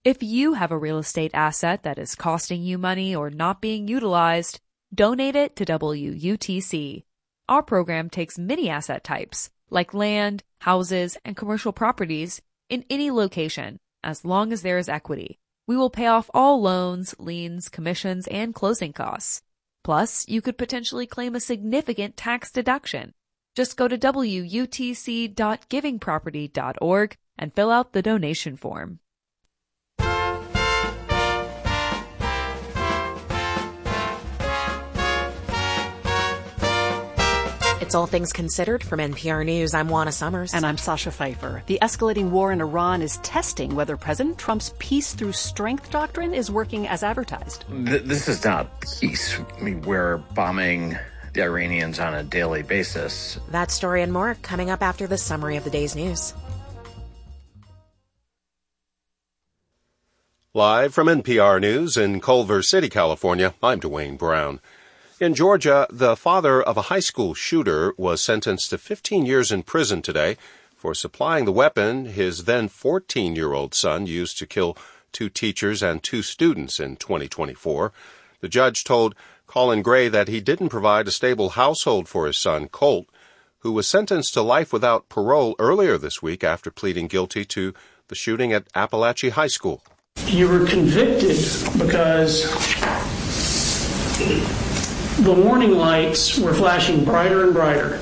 If you have a real estate asset that is costing you money or not being utilized, donate it to WUTC. Our program takes many asset types, like land, houses, and commercial properties, in any location, as long as there is equity. We will pay off all loans, liens, commissions, and closing costs. Plus, you could potentially claim a significant tax deduction. Just go to wutc.givingproperty.org and fill out the donation form. It's All Things Considered from NPR News. I'm Juana Summers. And I'm Sasha Pfeiffer. The escalating war in Iran is testing whether President Trump's peace through strength doctrine is working as advertised. This is not peace. I mean, we're bombing the Iranians on a daily basis. That story and more coming up after the summary of the day's news. Live from NPR News in Culver City, California, I'm Dwayne Brown. In Georgia, the father of a high school shooter was sentenced to 15 years in prison today for supplying the weapon his then 14-year-old son used to kill 2 teachers and 2 students in 2024. The judge told Colin Gray that he didn't provide a stable household for his son, Colt, who was sentenced to life without parole earlier this week after pleading guilty to the shooting at Appalachia High School. You were convicted because the warning lights were flashing brighter and brighter,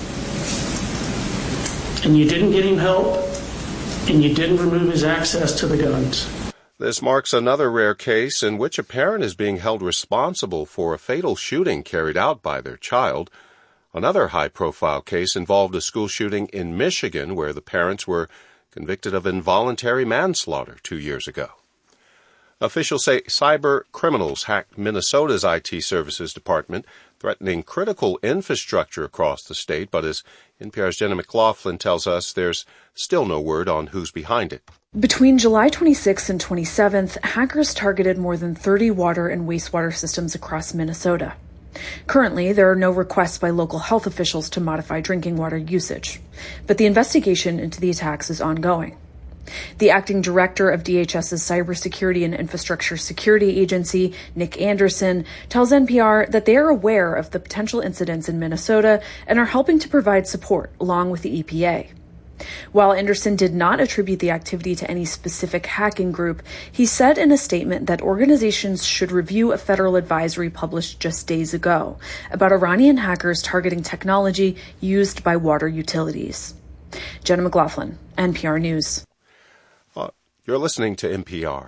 and you didn't get him help, and you didn't remove his access to the guns. This marks another rare case in which a parent is being held responsible for a fatal shooting carried out by their child. Another high-profile case involved a school shooting in Michigan where the parents were convicted of involuntary manslaughter 2 years ago. Officials say cyber criminals hacked Minnesota's IT services department, threatening critical infrastructure across the state, but as NPR's Jenna McLaughlin tells us, there's still no word on who's behind it. Between July 26th and 27th, hackers targeted more than 30 water and wastewater systems across Minnesota. Currently, there are no requests by local health officials to modify drinking water usage, but the investigation into the attacks is ongoing. The acting director of DHS's Cybersecurity and Infrastructure Security Agency, Nick Anderson, tells NPR that they are aware of the potential incidents in Minnesota and are helping to provide support along with the EPA. While Anderson did not attribute the activity to any specific hacking group, he said in a statement that organizations should review a federal advisory published just days ago about Iranian hackers targeting technology used by water utilities. Jenna McLaughlin, NPR News. You're listening to NPR.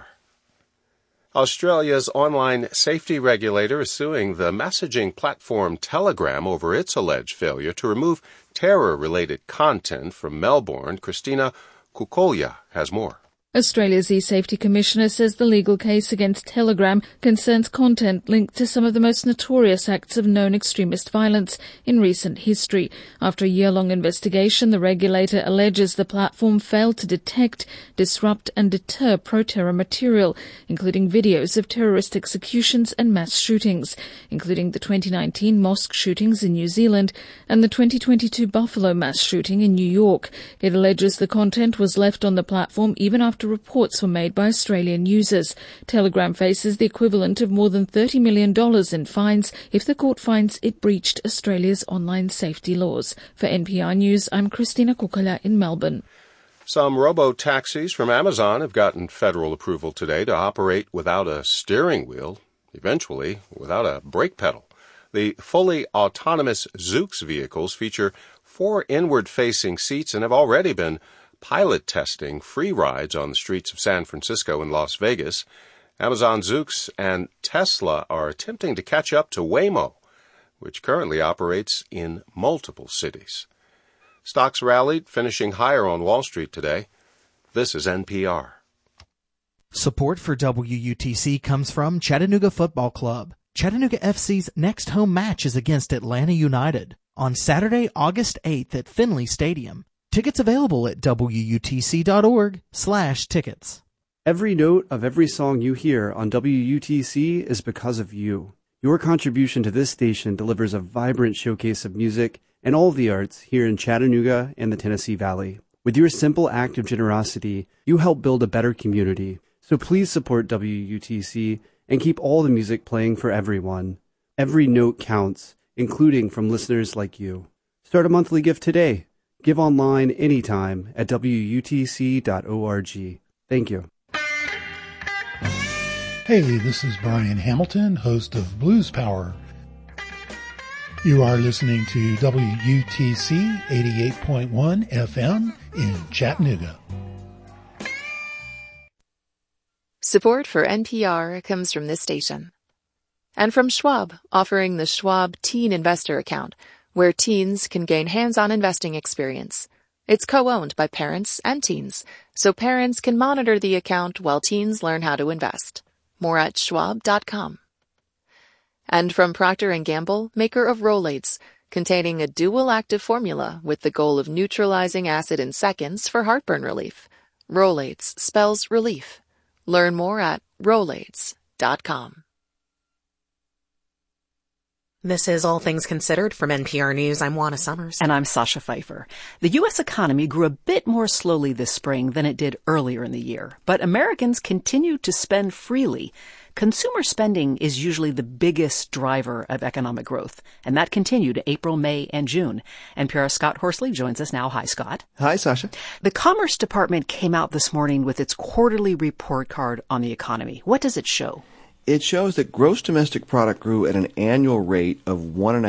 Australia's online safety regulator is suing the messaging platform Telegram over its alleged failure to remove terror-related content from Melbourne. Christina Kukolya has more. Australia's e-Safety Commissioner says the legal case against Telegram concerns content linked to some of the most notorious acts of known extremist violence in recent history. After a year-long investigation, the regulator alleges the platform failed to detect, disrupt and deter pro-terror material, including videos of terrorist executions and mass shootings, including the 2019 mosque shootings in New Zealand and the 2022 Buffalo mass shooting in New York. It alleges the content was left on the platform even after reports were made by Australian users. Telegram faces the equivalent of more than $30 million in fines if the court finds it breached Australia's online safety laws. For NPR News, I'm Christina Kukolya in Melbourne. Some robo-taxis from Amazon have gotten federal approval today to operate without a steering wheel, eventually without a brake pedal. The fully autonomous Zoox vehicles feature 4 inward-facing seats and have already been pilot testing free rides on the streets of San Francisco and Las Vegas. Amazon Zoox and Tesla are attempting to catch up to Waymo, which currently operates in multiple cities. Stocks rallied, finishing higher on Wall Street today. This is NPR. Support for WUTC comes from Chattanooga Football Club. Chattanooga FC's next home match is against Atlanta United on Saturday, August 8th at Finley Stadium. Tickets available at wutc.org/tickets. Every note of every song you hear on WUTC is because of you. Your contribution to this station delivers a vibrant showcase of music and all the arts here in Chattanooga and the Tennessee Valley. With your simple act of generosity, you help build a better community. So please support WUTC and keep all the music playing for everyone. Every note counts, including from listeners like you. Start a monthly gift today. Give online anytime at WUTC.org. Thank you. Hey, this is Brian Hamilton, host of Blues Power. You are listening to WUTC 88.1 FM in Chattanooga. Support for NPR comes from this station. And from Schwab, offering the Schwab Teen Investor Account, where teens can gain hands-on investing experience. It's co-owned by parents and teens, so parents can monitor the account while teens learn how to invest. More at schwab.com. And from Procter & Gamble, maker of Rolaids, containing a dual active formula with the goal of neutralizing acid in seconds for heartburn relief. Rolaids spells relief. Learn more at Rolaids.com. This is All Things Considered from NPR News. I'm Juana Summers. And I'm Sasha Pfeiffer. The U.S. economy grew a bit more slowly this spring than it did earlier in the year, but Americans continue to spend freely. Consumer spending is usually the biggest driver of economic growth, and that continued April, May, and June. NPR's Scott Horsley joins us now. Hi, Scott. Hi, Sasha. The Commerce Department came out this morning with its quarterly report card on the economy. What does it show? It shows that gross domestic product grew at an annual rate of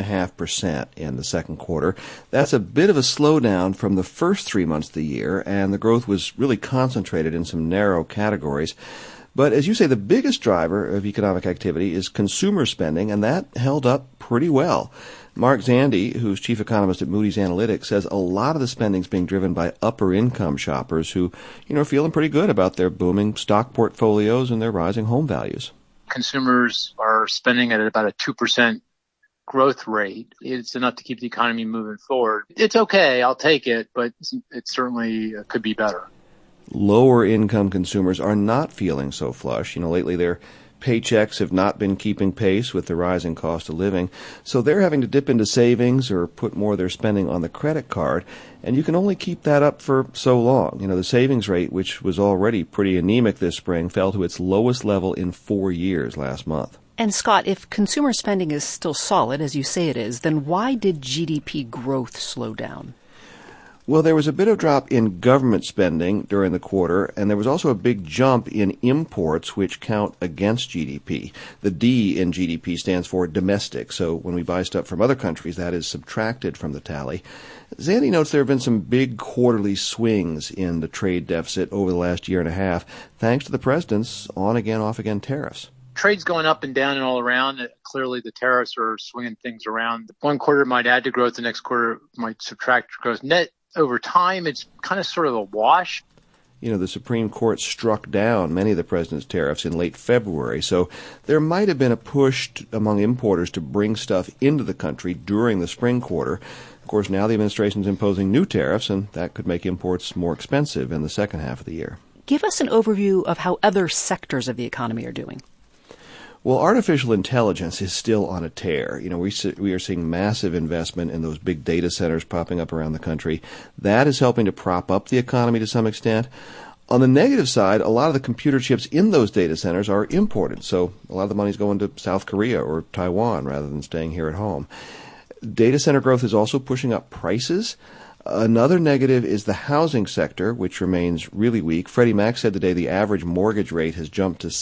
1.5% in the second quarter. That's a bit of a slowdown from the first 3 months of the year, and the growth was really concentrated in some narrow categories. But as you say, the biggest driver of economic activity is consumer spending, and that held up pretty well. Mark Zandi, who's chief economist at Moody's Analytics, says a lot of the spending is being driven by upper-income shoppers who, are feeling pretty good about their booming stock portfolios and their rising home values. Consumers are spending at about a 2% growth rate. It's enough to keep the economy moving forward. It's okay, I'll take it, but it certainly could be better. Lower income consumers are not feeling so flush. Lately their paychecks have not been keeping pace with the rising cost of living, so they're having to dip into savings or put more of their spending on the credit card, and you can only keep that up for so long. The savings rate, which was already pretty anemic this spring, fell to its lowest level in 4 years last month. And Scott, if consumer spending is still solid, as you say it is, then why did GDP growth slow down? Well, there was a bit of drop in government spending during the quarter, and there was also a big jump in imports, which count against GDP. The D in GDP stands for domestic, so when we buy stuff from other countries, that is subtracted from the tally. Zandi notes there have been some big quarterly swings in the trade deficit over the last year and a half, thanks to the president's on-again, off-again tariffs. Trade's going up and down and all around. Clearly, the tariffs are swinging things around. One quarter might add to growth, the next quarter might subtract growth. Net over time, it's kind of sort of a wash. The Supreme Court struck down many of the president's tariffs in late February, so there might have been a push among importers to bring stuff into the country during the spring quarter. Of course, now the administration's imposing new tariffs, and that could make imports more expensive in the second half of the year. Give us an overview of how other sectors of the economy are doing. Well, artificial intelligence is still on a tear. We are seeing massive investment in those big data centers popping up around the country. That is helping to prop up the economy to some extent. On the negative side, a lot of the computer chips in those data centers are imported, so a lot of the money's going to South Korea or Taiwan rather than staying here at home. Data center growth is also pushing up prices. Another negative is the housing sector, which remains really weak. Freddie Mac said today the average mortgage rate has jumped to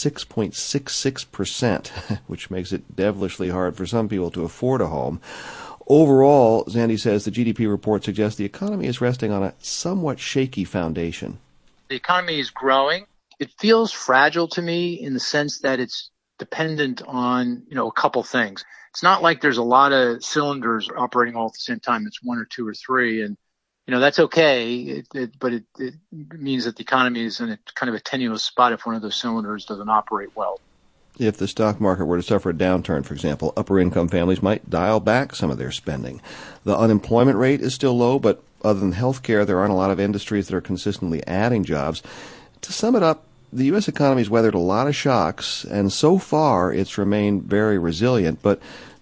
6.66%, which makes it devilishly hard for some people to afford a home. Overall, Zandi says the GDP report suggests the economy is resting on a somewhat shaky foundation. The economy is growing. It feels fragile to me in the sense that it's dependent on, a couple things. It's not like there's a lot of cylinders operating all at the same time. It's one or two or three, and that's okay, but it means that the economy is in a kind of a tenuous spot if one of those cylinders doesn't operate well. If the stock market were to suffer a downturn, for example, upper-income families might dial back some of their spending. The unemployment rate is still low, but other than healthcare, there aren't a lot of industries that are consistently adding jobs. To sum it up, the U.S. economy has weathered a lot of shocks, and so far it's remained very resilient, but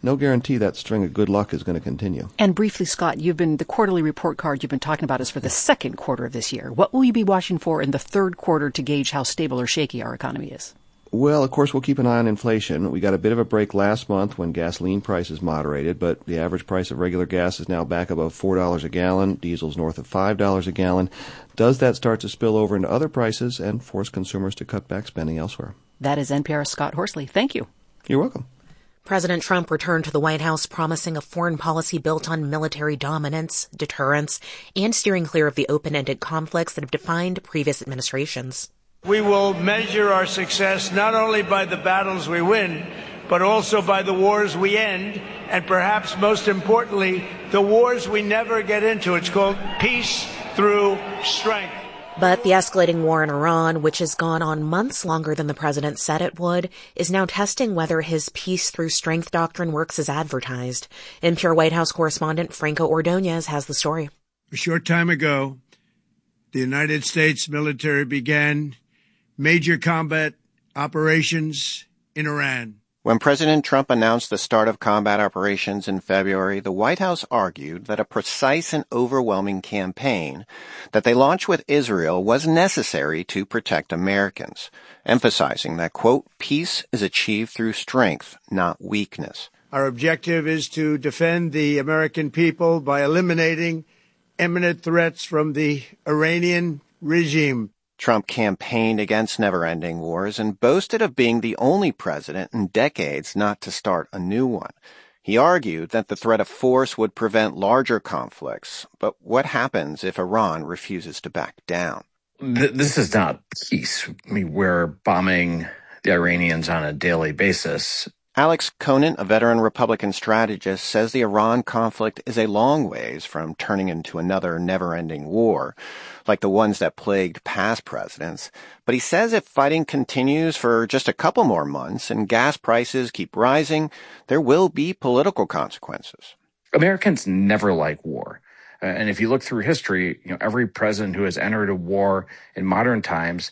no guarantee that string of good luck is going to continue. And briefly, Scott, the quarterly report card you've been talking about is for the second quarter of this year. What will you be watching for in the third quarter to gauge how stable or shaky our economy is? Well, of course, we'll keep an eye on inflation. We got a bit of a break last month when gasoline prices moderated, but the average price of regular gas is now back above $4 a gallon. Diesel's north of $5 a gallon. Does that start to spill over into other prices and force consumers to cut back spending elsewhere? That is NPR's Scott Horsley. Thank you. You're welcome. President Trump returned to the White House promising a foreign policy built on military dominance, deterrence, and steering clear of the open-ended conflicts that have defined previous administrations. We will measure our success not only by the battles we win, but also by the wars we end, and perhaps most importantly, the wars we never get into. It's called peace through strength. But the escalating war in Iran, which has gone on months longer than the president said it would, is now testing whether his peace through strength doctrine works as advertised. NPR White House correspondent Franco Ordonez has the story. A short time ago, the United States military began major combat operations in Iran. When President Trump announced the start of combat operations in February, the White House argued that a precise and overwhelming campaign that they launched with Israel was necessary to protect Americans, emphasizing that, quote, peace is achieved through strength, not weakness. Our objective is to defend the American people by eliminating imminent threats from the Iranian regime. Trump campaigned against never-ending wars and boasted of being the only president in decades not to start a new one. He argued that the threat of force would prevent larger conflicts. But what happens if Iran refuses to back down? This is not peace. I mean, we're bombing the Iranians on a daily basis. Alex Conant, a veteran Republican strategist, says the Iran conflict is a long ways from turning into another never-ending war, like the ones that plagued past presidents. But he says if fighting continues for just a couple more months and gas prices keep rising, there will be political consequences. Americans never like war. And if you look through history, every president who has entered a war in modern times,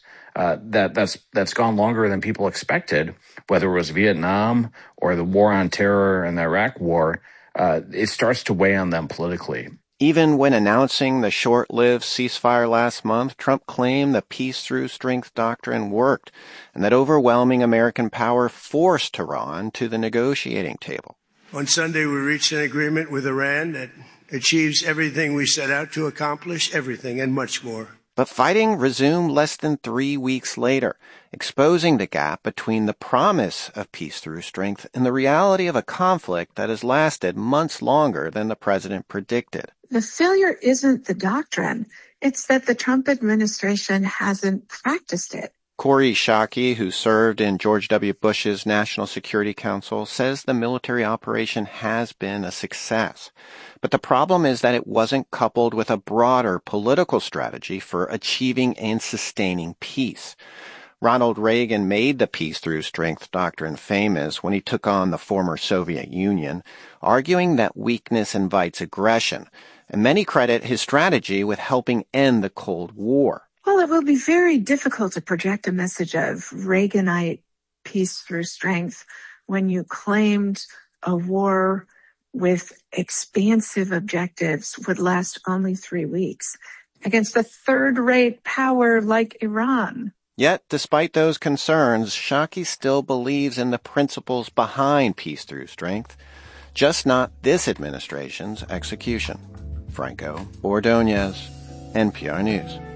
that's gone longer than people expected, whether it was Vietnam or the war on terror and the Iraq war, it starts to weigh on them politically. Even when announcing the short-lived ceasefire last month, Trump claimed the peace through strength doctrine worked and that overwhelming American power forced Iran to the negotiating table. On Sunday, we reached an agreement with Iran that achieves everything we set out to accomplish, everything and much more. But fighting resumed less than 3 weeks later, exposing the gap between the promise of peace through strength and the reality of a conflict that has lasted months longer than the president predicted. The failure isn't the doctrine. It's that the Trump administration hasn't practiced it. Kori Schake, who served in George W. Bush's National Security Council, says the military operation has been a success. But the problem is that it wasn't coupled with a broader political strategy for achieving and sustaining peace. Ronald Reagan made the peace through strength doctrine famous when he took on the former Soviet Union, arguing that weakness invites aggression, and many credit his strategy with helping end the Cold War. Well, it will be very difficult to project a message of Reaganite peace through strength when you claimed a war with expansive objectives would last only 3 weeks against a third-rate power like Iran. Yet, despite those concerns, Schake still believes in the principles behind peace through strength, just not this administration's execution. Franco Ordonez, NPR News.